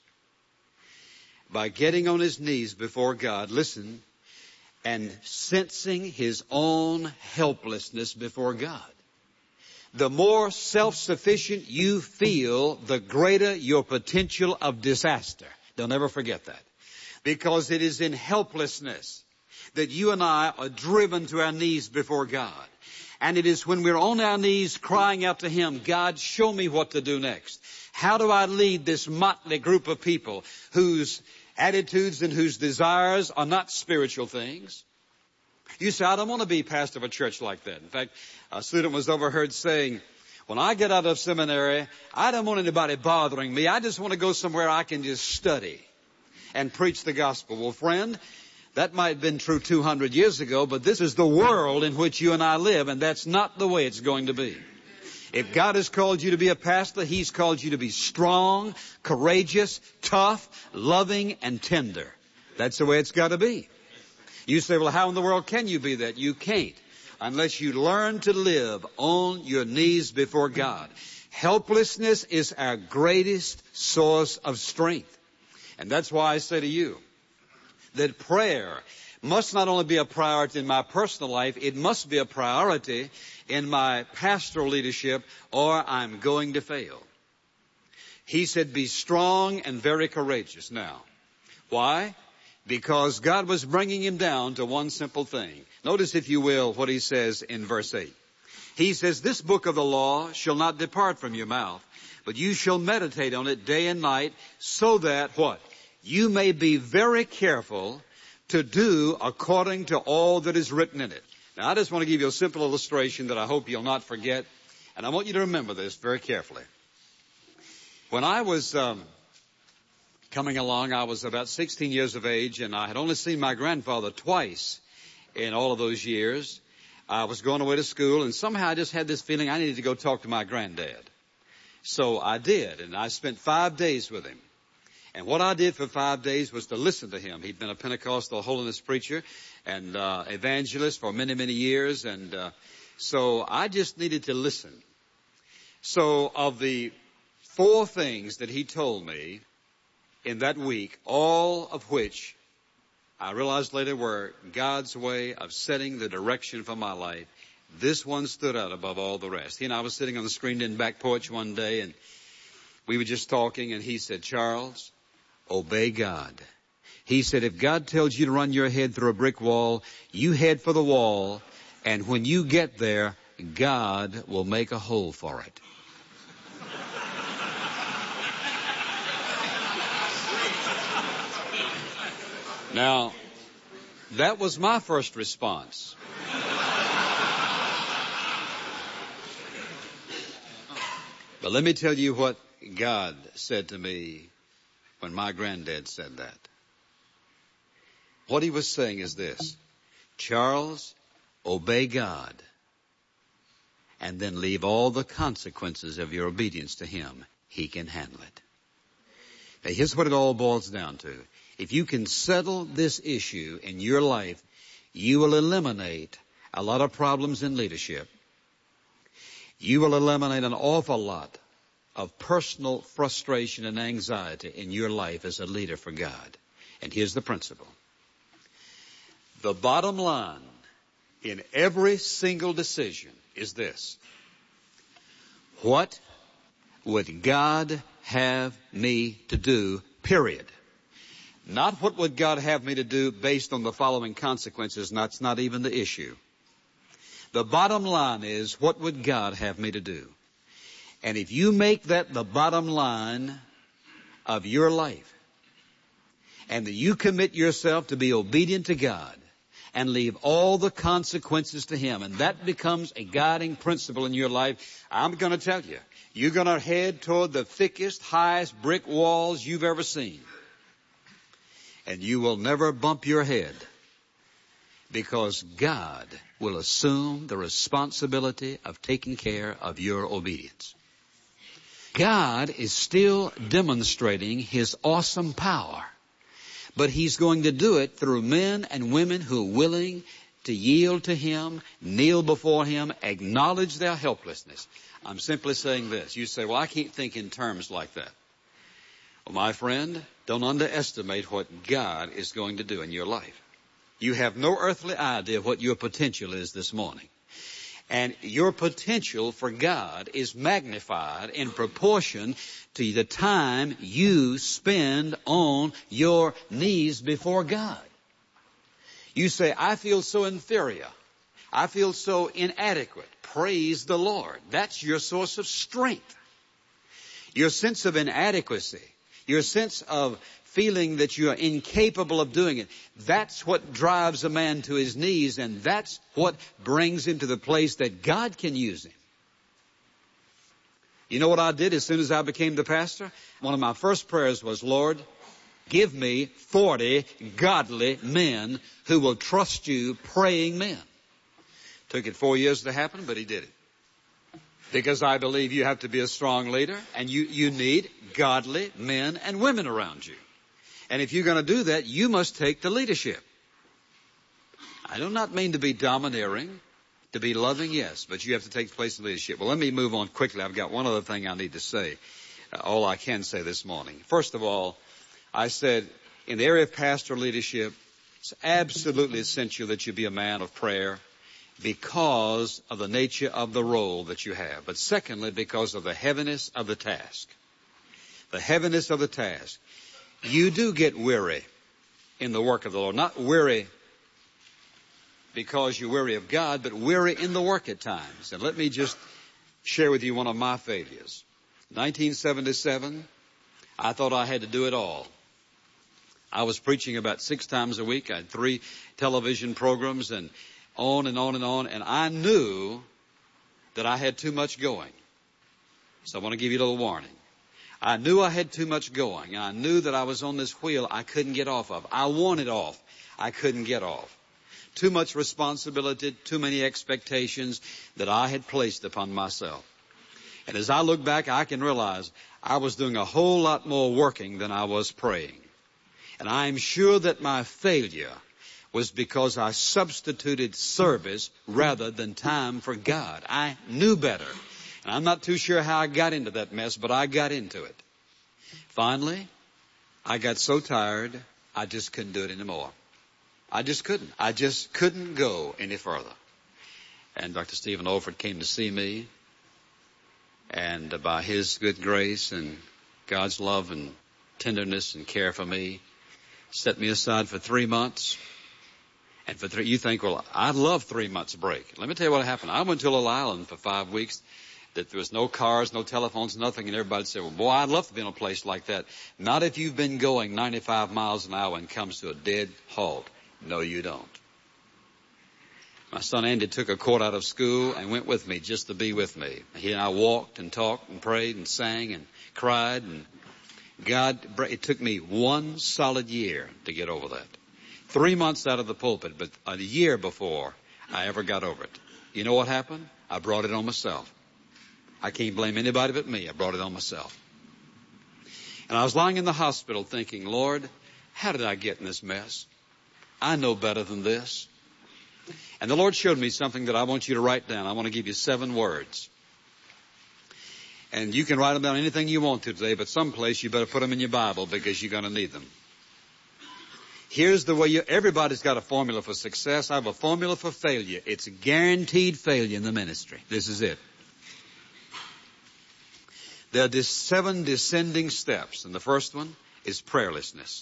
By getting on his knees before God, listen, and sensing his own helplessness before God. The more self-sufficient you feel, the greater your potential of disaster. Don't ever forget that. Because it is in helplessness that you and I are driven to our knees before God. And it is when we're on our knees crying out to Him, God, show me what to do next. How do I lead this motley group of people whose attitudes and whose desires are not spiritual things? You say, I don't want to be pastor of a church like that. In fact, a student was overheard saying, when I get out of seminary, I don't want anybody bothering me. I just want to go somewhere I can just study and preach the gospel. Well, friend, that might have been true 200 years ago, but this is the world in which you and I live, and that's not the way it's going to be. If God has called you to be a pastor, He's called you to be strong, courageous, tough, loving, and tender. That's the way it's got to be. You say, well, how in the world can you be that? You can't unless you learn to live on your knees before God. Helplessness is our greatest source of strength. And that's why I say to you that prayer must not only be a priority in my personal life, it must be a priority in my pastoral leadership, or I'm going to fail. He said, be strong and very courageous. Now, why? Because God was bringing him down to one simple thing. Notice, if you will, what he says in verse 8. He says, this book of the law shall not depart from your mouth, but you shall meditate on it day and night, so that, what? You may be very careful to do according to all that is written in it. Now, I just want to give you a simple illustration that I hope you'll not forget, and I want you to remember this very carefully. When I was coming along, I was about 16 years of age, and I had only seen my grandfather twice in all of those years. I was going away to school, and somehow I just had this feeling I needed to go talk to my granddad. So I did, and I spent 5 days with him. And what I did for 5 days was to listen to him. He'd been a Pentecostal holiness preacher and evangelist for many, many years, and so I just needed to listen. So of the 4 things that he told me in that week, all of which I realized later were God's way of setting the direction for my life, this one stood out above all the rest. He and I was sitting on the screened-in back porch one day, and we were just talking, and he said, Charles, obey God. He said, if God tells you to run your head through a brick wall, you head for the wall, and when you get there, God will make a hole for it. Now, that was my first response. But let me tell you what God said to me when my granddad said that. What he was saying is this: Charles, obey God, and then leave all the consequences of your obedience to Him. He can handle it. Now, here's what it all boils down to. If you can settle this issue in your life, you will eliminate a lot of problems in leadership. You will eliminate an awful lot of personal frustration and anxiety in your life as a leader for God. And here's the principle. The bottom line in every single decision is this: what would God have me to do, period? Not what would God have me to do based on the following consequences, and that's not even the issue. The bottom line is, what would God have me to do? And if you make that the bottom line of your life, and that you commit yourself to be obedient to God, and leave all the consequences to Him, and that becomes a guiding principle in your life, I'm going to tell you, you're going to head toward the thickest, highest brick walls you've ever seen. And you will never bump your head, because God will assume the responsibility of taking care of your obedience. God is still demonstrating His awesome power, but He's going to do it through men and women who are willing to yield to Him, kneel before Him, acknowledge their helplessness. I'm simply saying this. You say, well, I can't think in terms like that. Well, my friend, don't underestimate what God is going to do in your life. You have no earthly idea what your potential is this morning. And your potential for God is magnified in proportion to the time you spend on your knees before God. You say, I feel so inferior. I feel so inadequate. Praise the Lord. That's your source of strength. Your sense of inadequacy, your sense of feeling that you are incapable of doing it, that's what drives a man to his knees, and that's what brings him to the place that God can use him. You know what I did as soon as I became the pastor? One of my first prayers was, Lord, give me 40 godly men who will trust you, praying men. Took it 4 years to happen, but He did it. Because I believe you have to be a strong leader, and you need godly men and women around you. And if you're going to do that, you must take the leadership. I do not mean to be domineering, to be loving, yes, but you have to take the place of leadership. Well, let me move on quickly. I've got one other thing I need to say, all I can say this morning. First of all, I said in the area of pastoral leadership, it's absolutely essential that you be a man of prayer because of the nature of the role that you have. But secondly, because of the heaviness of the task. The heaviness of the task. You do get weary in the work of the Lord. Not weary because you're weary of God, but weary in the work at times. And let me just share with you one of my failures. 1977, I thought I had to do it all. I was preaching about 6 times a week. I had 3 television programs and on and on and on. And I knew that I had too much going. So I want to give you a little warning. I knew I had too much going. I knew that I was on this wheel I couldn't get off of. I wanted off. I couldn't get off. Too much responsibility, too many expectations that I had placed upon myself. And as I look back, I can realize I was doing a whole lot more working than I was praying. And I'm sure that my failure was because I substituted service rather than time for God. I knew better. And I'm not too sure how I got into that mess, but I got into it. Finally, I got so tired, I just couldn't do it anymore. I just couldn't. I just couldn't go any further. And Dr. Stephen Olford came to see me. And by his good grace and God's love and tenderness and care for me, set me aside for 3 months. And you think, well, I'd love 3 months break. Let me tell you what happened. I went to a little island for 5 weeks that there was no cars, no telephones, nothing, and everybody said, well, boy, I'd love to be in a place like that. Not if you've been going 95 miles an hour and comes to a dead halt. No, you don't. My son Andy took a quart out of school and went with me just to be with me. He and I walked and talked and prayed and sang and cried. And it took me 1 solid year to get over that. 3 months out of the pulpit, but a year before I ever got over it. You know what happened? I brought it on myself. I can't blame anybody but me. I brought it on myself. And I was lying in the hospital thinking, Lord, how did I get in this mess? I know better than this. And the Lord showed me something that I want you to write down. I want to give you 7 words. And you can write them down anything you want to today, but someplace you better put them in your Bible because you're going to need them. Here's the way everybody's got a formula for success. I have a formula for failure. It's guaranteed failure in the ministry. This is it. There are 7 descending steps, and the first one is prayerlessness.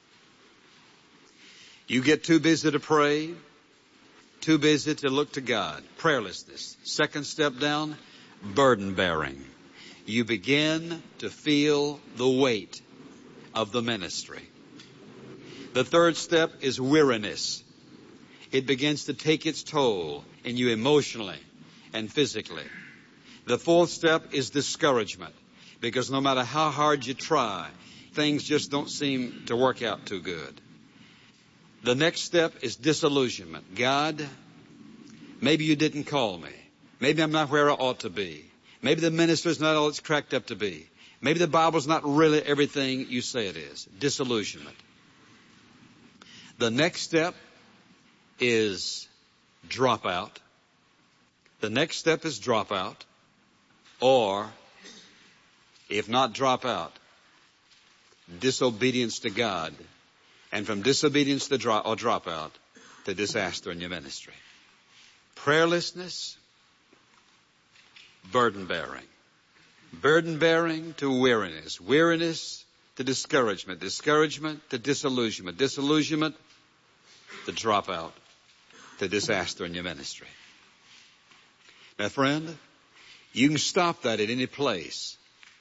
You get too busy to pray, too busy to look to God. Prayerlessness. Second step down, burden bearing. You begin to feel the weight of the ministry. The third step is weariness. It begins to take its toll in you emotionally and physically. The fourth step is discouragement, because no matter how hard you try, things just don't seem to work out too good. The next step is disillusionment. God, maybe you didn't call me. Maybe I'm not where I ought to be. Maybe the minister's not all it's cracked up to be. Maybe the Bible's not really everything you say it is. Disillusionment. The next step is dropout. The next step is dropout. Or, if not dropout, disobedience to God. And from disobedience to dropout to disaster in your ministry. Prayerlessness, burden bearing. Burden bearing to weariness. Weariness to discouragement. Discouragement to disillusionment. Disillusionment to dropout to disaster in your ministry. Now, friend, you can stop that at any place.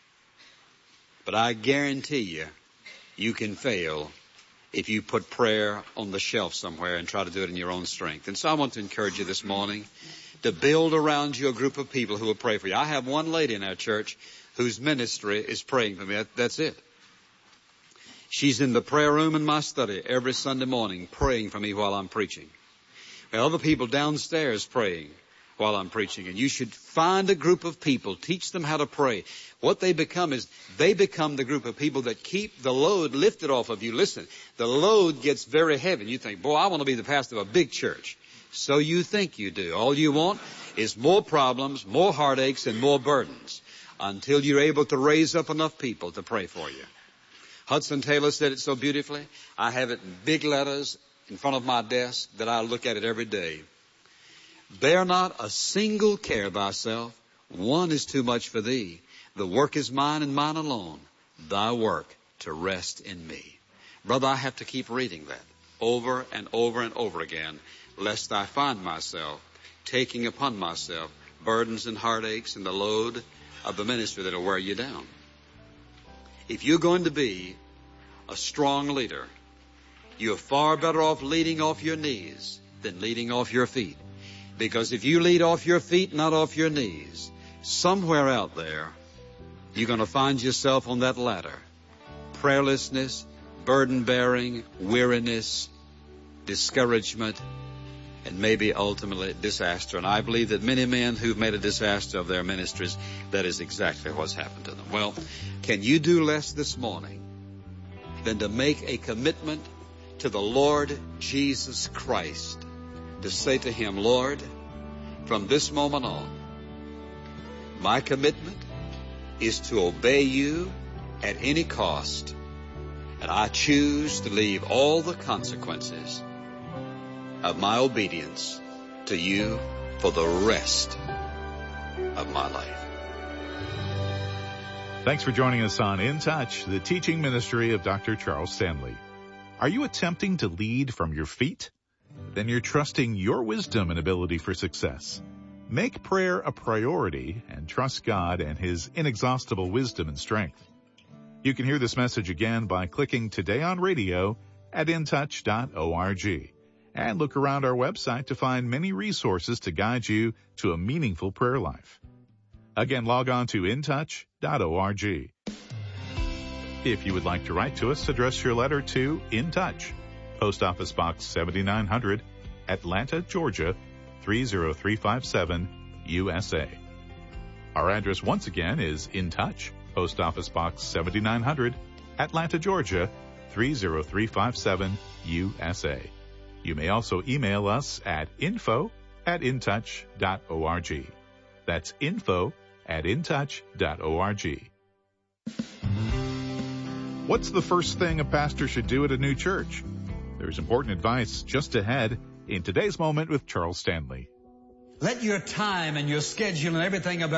But I guarantee you can fail if you put prayer on the shelf somewhere and try to do it in your own strength. And so I want to encourage you this morning to build around you a group of people who will pray for you. I have one lady in our church whose ministry is praying for me. That's it. She's in the prayer room in my study every Sunday morning praying for me while I'm preaching. There are other people downstairs praying while I'm preaching. And you should find a group of people, teach them how to pray. What they become is they become the group of people that keep the load lifted off of you. Listen, the load gets very heavy. And you think, boy, I want to be the pastor of a big church. So you think you do. All you want is more problems, more heartaches, and more burdens until you're able to raise up enough people to pray for you. Hudson Taylor said it so beautifully. I have it in big letters in front of my desk that I look at it every day. Bear not a single care thyself. One is too much for thee. The work is mine and mine alone. Thy work to rest in me. Brother, I have to keep reading that over and over and over again, lest I find myself taking upon myself burdens and heartaches and the load of the ministry that will wear you down. If you're going to be a strong leader, you're far better off leading off your knees than leading off your feet. Because if you lead off your feet, not off your knees, somewhere out there, you're going to find yourself on that ladder. Prayerlessness, burden-bearing, weariness, discouragement, and maybe ultimately disaster. And I believe that many men who've made a disaster of their ministries, that is exactly what's happened to them. Well, can you do less this morning than to make a commitment to the Lord Jesus Christ, to say to Him, Lord, from this moment on, my commitment is to obey you at any cost, and I choose to leave all the consequences of my obedience to you for the rest of my life. Thanks for joining us on In Touch, the teaching ministry of Dr. Charles Stanley. Are you attempting to lead from your feet? Then you're trusting your wisdom and ability for success. Make prayer a priority and trust God and His inexhaustible wisdom and strength. You can hear this message again by clicking Today on Radio at intouch.org and look around our website to find many resources to guide you to a meaningful prayer life. Again, log on to intouch.org. If you would like to write to us, address your letter to In Touch, Post Office Box 7900, Atlanta, Georgia, 30357, USA. Our address once again is In Touch, Post Office Box 7900, Atlanta, Georgia, 30357, USA. You may also email us at info@intouch.org. That's info@intouch.org. What's the first thing a pastor should do at a new church? There's important advice just ahead in today's Moment with Charles Stanley. Let your time and your schedule and everything about